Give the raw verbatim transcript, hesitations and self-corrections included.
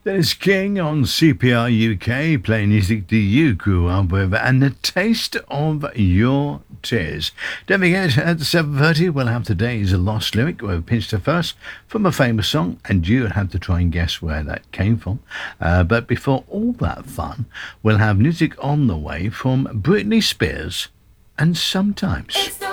Dennis King on C P R U K, playing music that you grew up with, and the taste of your tears. Don't forget, at seven thirty, we'll have today's Lost Lyric with Pinch to First from a famous song, and you have to try and guess where that came from. Uh, but before all that fun, we'll have music on the way from Britney Spears, and Sometimes.